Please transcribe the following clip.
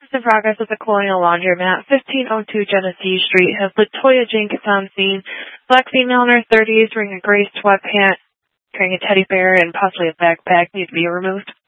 in progress at the Colonial Laundromat, 1502 Genesee Street. Has Latoya Jenkins on scene. Black female in her 30s wearing a gray sweatpant, carrying a teddy bear and possibly a backpack. Needs to be removed.